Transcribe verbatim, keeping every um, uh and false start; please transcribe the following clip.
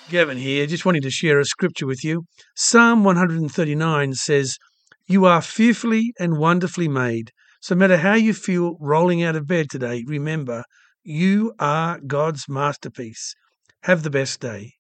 Gavin here, just wanting to share a scripture with you. Psalm one thirty-nine says, "You are fearfully and wonderfully made." So no matter how you feel rolling out of bed today, remember, you are God's masterpiece. Have the best day.